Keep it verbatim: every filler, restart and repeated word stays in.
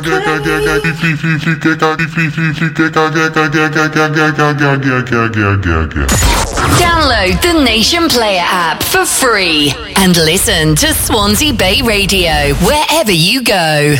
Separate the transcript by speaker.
Speaker 1: Download the Nation Player app for free and listen to Swansea Bay Radio wherever you go.